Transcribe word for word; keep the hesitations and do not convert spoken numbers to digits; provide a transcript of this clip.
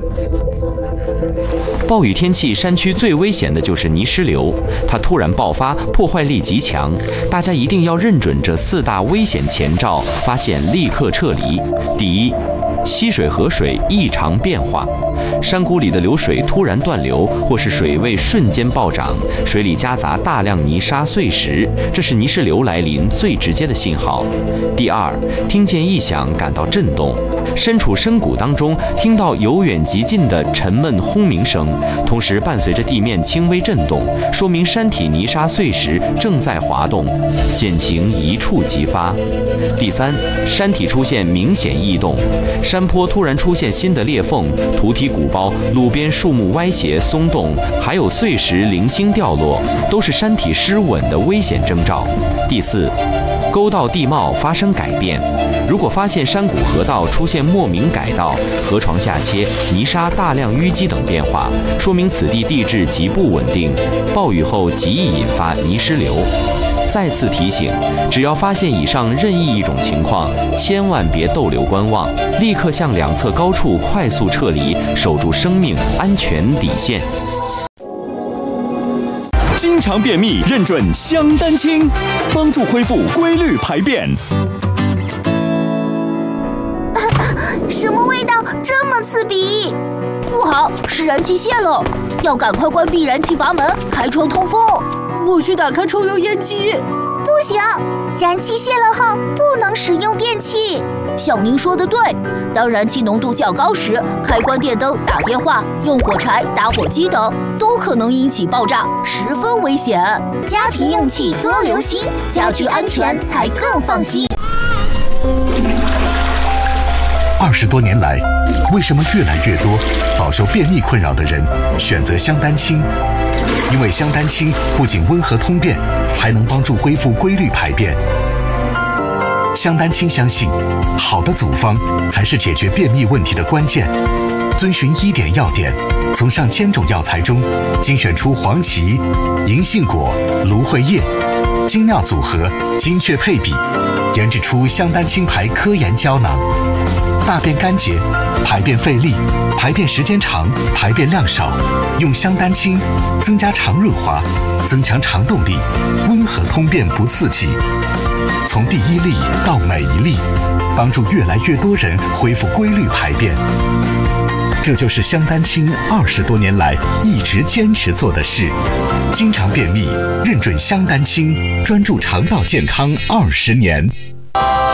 暴雨天气，山区最危险的就是泥石流，它突然爆发，破坏力极强。大家一定要认准这四大危险前兆，发现立刻撤离。第一，溪水河水异常变化，山谷里的流水突然断流，或是水位瞬间暴涨，水里夹杂大量泥沙碎石，这是泥石流来临最直接的信号。第二，听见异响感到震动，身处深谷当中，听到由远及近的沉闷轰鸣声，同时伴随着地面轻微震动，说明山体泥沙碎石正在滑动，险情一触即发。第三，山体出现明显异动，山坡突然出现新的裂缝，土体鼓包，路边树木歪斜松动，还有碎石零星掉落，都是山体失稳的危险征兆。第四，沟道地貌发生改变，如果发现山谷河道出现莫名改道、河床下切、泥沙大量淤积等变化，说明此地地质极不稳定，暴雨后极易引发泥石流。再次提醒，只要发现以上任意一种情况，千万别逗留观望，立刻向两侧高处快速撤离，守住生命安全底线。 经常便秘，认准香丹清，帮助恢复规律排便。 什么味道这么刺鼻？ 不好，是燃气泄漏，要赶快关闭燃气阀门，开窗通风。 我去打开抽油烟机。 不行，燃气泄漏后不能使用电器。 像您说的对，当燃气浓度较高时，开关电灯、打电话、用火柴、打火机等，都可能引起爆炸，十分危险。 家庭用气多留心，家居安全才更放心。 二十多年来，为什么越来越多饱受便秘困扰的人选择香丹清？因为香丹清不仅温和通便，还能帮助恢复规律排便。香丹清相信，好的组方才是解决便秘问题的关键。遵循医典要点，从上千种药材中精选出黄芪、银杏果、芦荟叶，精妙组合，精确配比，研制出香丹清牌科研胶囊。大便干结、排便费力、排便时间长、排便量少，用香丹清增加肠润滑，增强肠动力，温和通便不刺激。从第一粒到每一粒，帮助越来越多人恢复规律排便。这就是香丹清二十多年来一直坚持做的事。经常便秘，认准香丹清，专注肠道健康二十年。